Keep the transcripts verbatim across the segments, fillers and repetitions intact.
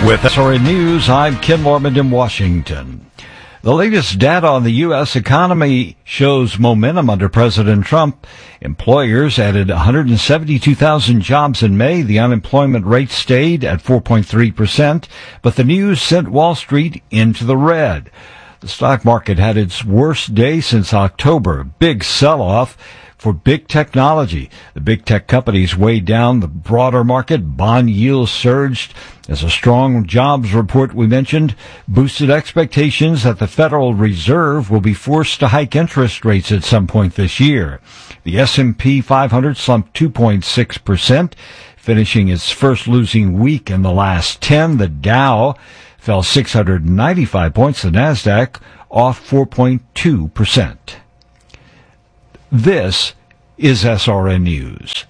With S R N News, I'm Ken Lorman in Washington. The latest data on the U S economy shows momentum under President Trump. Employers added one hundred seventy-two thousand jobs in May. The unemployment rate stayed at four point three percent, but the news sent Wall Street into the red. The stock market had its worst day since October. Big sell-off for big technology. The big tech companies weighed down the broader market. Bond yields surged as a strong jobs report we mentioned boosted expectations that the Federal Reserve will be forced to hike interest rates at some point this year. The S and P five hundred slumped two point six percent, finishing its first losing week in the last ten. The Dow fell six hundred ninety-five points. The Nasdaq off four point two percent. This is S R N News.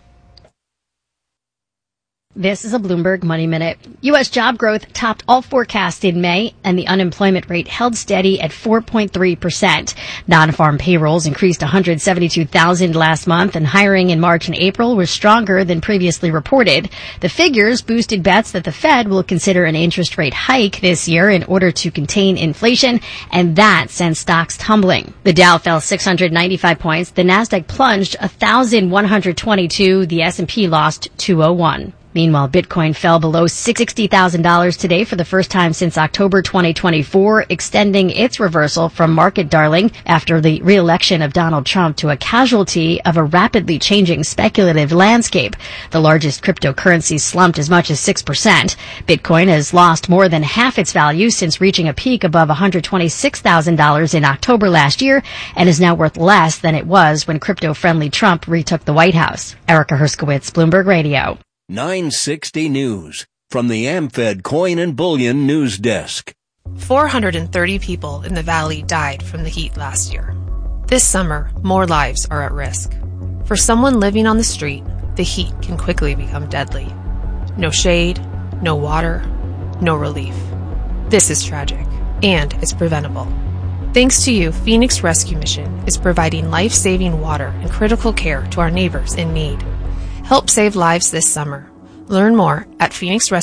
This is a Bloomberg Money Minute. U S job growth topped all forecasts in May, and the unemployment rate held steady at four point three percent. Non-farm payrolls increased one hundred seventy-two thousand last month, and hiring in March and April was stronger than previously reported. The figures boosted bets that the Fed will consider an interest rate hike this year in order to contain inflation, and that sent stocks tumbling. The Dow fell six hundred ninety-five points, the Nasdaq plunged one thousand one hundred twenty-two, the S and P lost two oh one. Meanwhile, Bitcoin fell below sixty thousand dollars today for the first time since October twenty twenty-four, extending its reversal from market darling after the re-election of Donald Trump to a casualty of a rapidly changing speculative landscape. The largest cryptocurrency slumped as much as six percent. Bitcoin has lost more than half its value since reaching a peak above one hundred twenty-six thousand dollars in October last year, and is now worth less than it was when crypto-friendly Trump retook the White House. Erica Herskowitz, Bloomberg Radio. nine sixty News from the AmFed Coin and Bullion News Desk. four hundred thirty people in the valley died from the heat last year. This summer, more lives are at risk. For someone living on the street, the heat can quickly become deadly. No shade, no water, no relief. This is tragic, and it's preventable. Thanks to you, Phoenix Rescue Mission is providing life-saving water and critical care to our neighbors in need. Help save lives this summer. Learn more at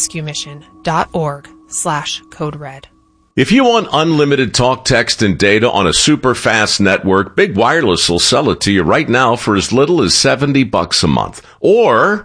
phoenixrescuemission.org slash code red. If you want unlimited talk, text, and data on a super fast network, Big Wireless will sell it to you right now for as little as seventy bucks a month. Or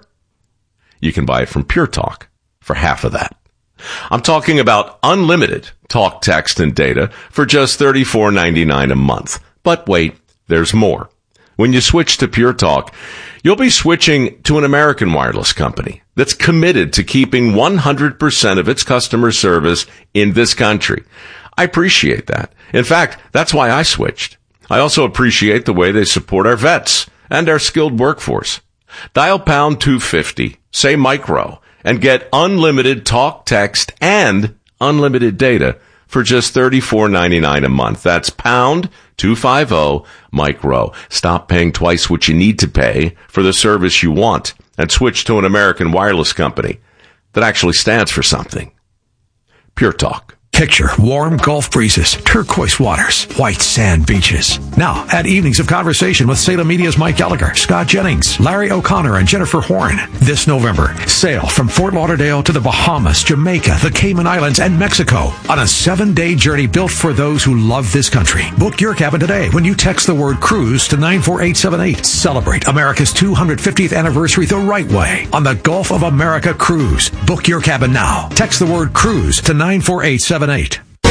you can buy it from Pure Talk for half of that. I'm talking about unlimited talk, text, and data for just thirty-four ninety-nine a month. But wait, there's more. When you switch to Pure Talk, you'll be switching to an American wireless company that's committed to keeping one hundred percent of its customer service in this country. I appreciate that. In fact, that's why I switched. I also appreciate the way they support our vets and our skilled workforce. Dial pound two fifty, say micro, and get unlimited talk, text, and unlimited data for just thirty-four ninety-nine a month. That's pound two fifty micro. Stop paying twice what you need to pay for the service you want and switch to an American wireless company that actually stands for something. Pure Talk. Picture warm Gulf breezes, turquoise waters, white sand beaches. Now, add evenings of conversation with Salem Media's Mike Gallagher, Scott Jennings, Larry O'Connor, and Jennifer Horn. This November, sail from Fort Lauderdale to the Bahamas, Jamaica, the Cayman Islands, and Mexico on a seven-day journey built for those who love this country. Book your cabin today when you text the word cruise to nine four eight seven eight. Celebrate America's two hundred fiftieth anniversary the right way on the Gulf of America Cruise. Book your cabin now. Text the word cruise to nine four eight seven eight.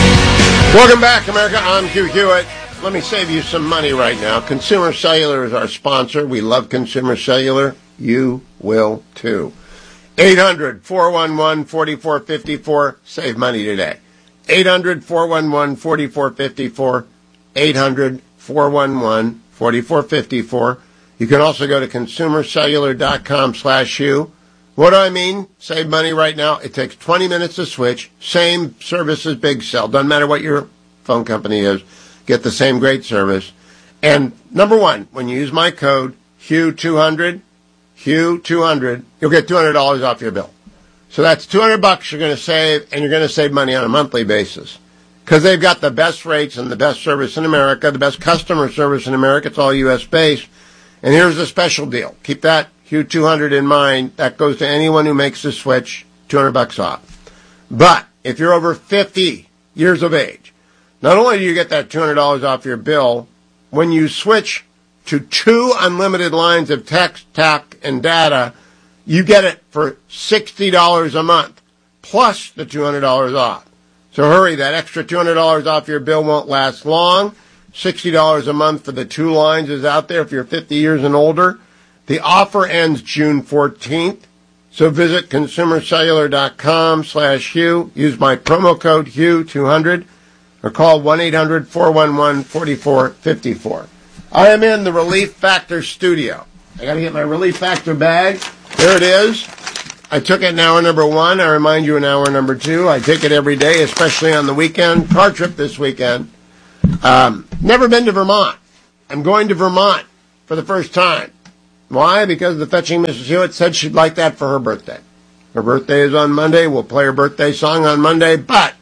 Welcome back, America. I'm Hugh Hewitt. Let me save you some money right now. Consumer Cellular is our sponsor. We love Consumer Cellular. You will, too. eight hundred, four one one, four four five four. Save money today. eight hundred, four one one, four four five four. eight hundred, four one one, four four five four. You can also go to consumercellular.com slash Hugh. What do I mean? Save money right now. It takes twenty minutes to switch. Same service as Big Cell. Doesn't matter what your phone company is. Get the same great service. And number one, when you use my code, Hugh two hundred, Hugh two hundred, you'll get two hundred dollars off your bill. So that's two hundred bucks you're going to save, and you're going to save money on a monthly basis. Because they've got the best rates and the best service in America, the best customer service in America. It's all U S based. And here's the special deal. Keep that Hugh two hundred in mind. That goes to anyone who makes the switch, two hundred bucks off. But if you're over fifty years of age, not only do you get that two hundred dollars off your bill, when you switch to two unlimited lines of text, talk, and data, you get it for sixty dollars a month, plus the two hundred dollars off. So hurry, that extra two hundred dollars off your bill won't last long. sixty dollars a month for the two lines is out there if you're fifty years and older. The offer ends June fourteenth. So visit consumercellular.com slash Hugh. Use my promo code Hugh two hundred or call one eight hundred four one one four four five four. I am in the Relief Factor studio. I got to get my Relief Factor bag. There it is. I took it in hour number one. I remind you in hour number two. I take it every day, especially on the weekend. Car trip this weekend. Um, never been to Vermont. I'm going to Vermont for the first time. Why? Because the fetching Missus Hewitt said she'd like that for her birthday. Her birthday is on Monday. We'll play her birthday song on Monday. But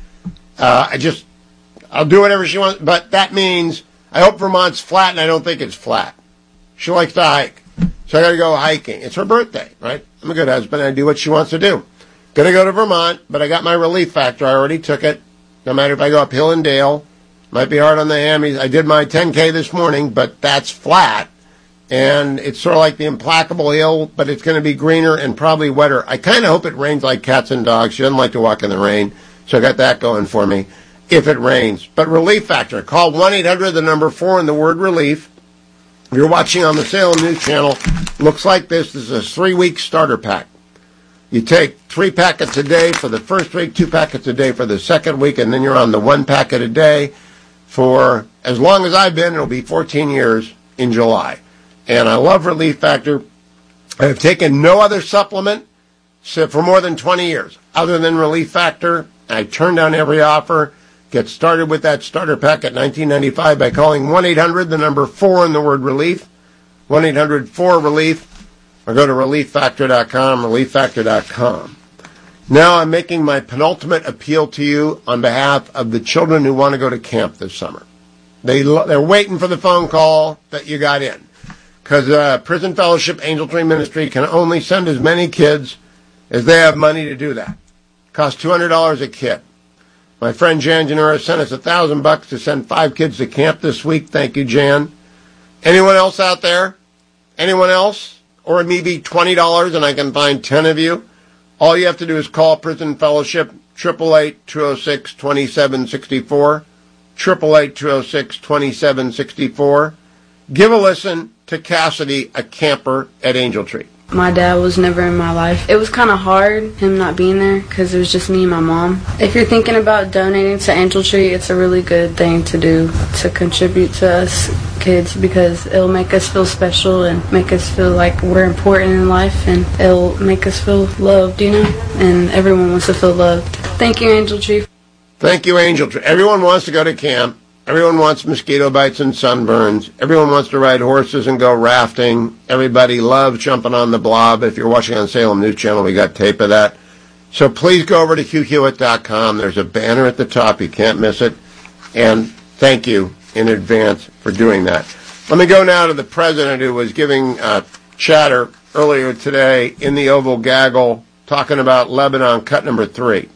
uh, I just, I'll do whatever she wants. But that means I hope Vermont's flat, and I don't think it's flat. She likes to hike. So I got to go hiking. It's her birthday, right? I'm a good husband. I do what she wants to do. Going to go to Vermont, but I got my Relief Factor. I already took it. No matter if I go up hill and dale. Might be hard on the hammies. I did my ten K this morning, but that's flat. And it's sort of like the Implacable Hill, but it's going to be greener and probably wetter. I kind of hope it rains like cats and dogs. She doesn't like to walk in the rain, so I got that going for me if it rains. But Relief Factor, call one eight hundred, the number four, and the word relief. If you're watching on the Salem News Channel, looks like this. This is a three-week starter pack. You take three packets a day for the first week, two packets a day for the second week, and then you're on the one packet a day for as long as I've been. It'll be fourteen years in July. And I love Relief Factor. I have taken no other supplement for more than twenty years other than Relief Factor. I turn down every offer. Get started with that starter pack at nineteen ninety-five by calling one eight hundred, the number four, and the word relief. one eight hundred four relief. Or go to relief factor dot com, relief factor dot com. Now I'm making my penultimate appeal to you on behalf of the children who want to go to camp this summer. They, they're waiting for the phone call that you got in. Because uh, Prison Fellowship Angel Tree Ministry can only send as many kids as they have money to do that. It costs two hundred dollars a kid. My friend Jan Janura sent us a thousand bucks to send five kids to camp this week. Thank you, Jan. Anyone else out there? Anyone else? Or maybe twenty dollars and I can find ten of you. All you have to do is call Prison Fellowship, eight eight eight, two oh six, two seven six four, eight eight eight, two oh six, two seven six four. Give a listen to Cassidy, a camper at Angel Tree. My dad was never in my life. It was kind of hard, him not being there, because it was just me and my mom. If you're thinking about donating to Angel Tree, it's a really good thing to do, to contribute to us kids, because it'll make us feel special and make us feel like we're important in life, and it'll make us feel loved, you know? And everyone wants to feel loved. Thank you, Angel Tree. Thank you, Angel Tree. Everyone wants to go to camp. Everyone wants mosquito bites and sunburns. Everyone wants to ride horses and go rafting. Everybody loves jumping on the blob. If you're watching on Salem News Channel, we got tape of that. So please go over to hugh hewitt dot com. There's a banner at the top. You can't miss it. And thank you in advance for doing that. Let me go now to the president, who was giving uh, chatter earlier today in the Oval Gaggle talking about Lebanon cut number three.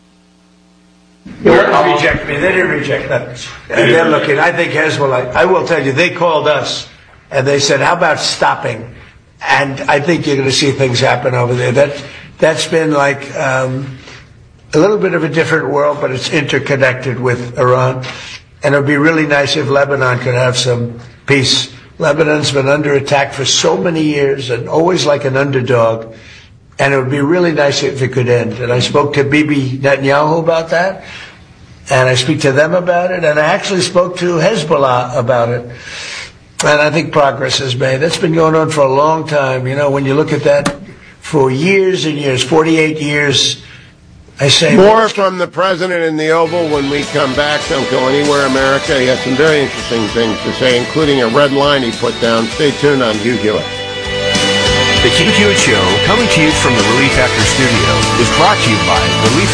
They didn't reject me. They didn't reject that. And they're looking. I think Hezbollah, I will tell you, they called us and they said, how about stopping? And I think you're going to see things happen over there. That, that's been like um, a little bit of a different world, but it's interconnected with Iran. And it would be really nice if Lebanon could have some peace. Lebanon's been under attack for so many years and always like an underdog. And it would be really nice if it could end. And I spoke to Bibi Netanyahu about that. And I speak to them about it. And I actually spoke to Hezbollah about it. And I think progress is made. That's been going on for a long time. You know, when you look at that for years and years, forty-eight years, I say... More from the president in the Oval when we come back. Don't go anywhere, America. He has some very interesting things to say, including a red line he put down. Stay tuned on Hugh Hewitt. The Hugh Hewitt Show, coming to you from the Relief Factor Studio, is brought to you by Relief